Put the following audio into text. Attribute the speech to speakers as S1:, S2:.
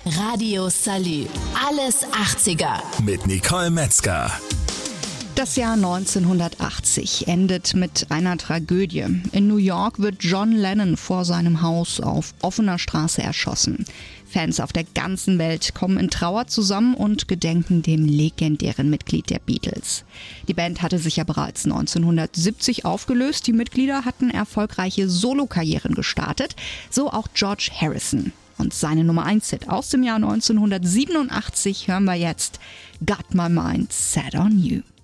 S1: Radio Salü. Alles 80er.
S2: Mit Nicole Metzger.
S3: Das Jahr 1980 endet mit einer Tragödie. In New York wird John Lennon vor seinem Haus auf offener Straße erschossen. Fans auf der ganzen Welt kommen in Trauer zusammen und gedenken dem legendären Mitglied der Beatles. Die Band hatte sich ja bereits 1970 aufgelöst. Die Mitglieder hatten erfolgreiche Solokarrieren gestartet, so auch George Harrison. Und seine Nummer 1 Hit aus dem Jahr 1987 hören wir jetzt: Got My Mind Set on You.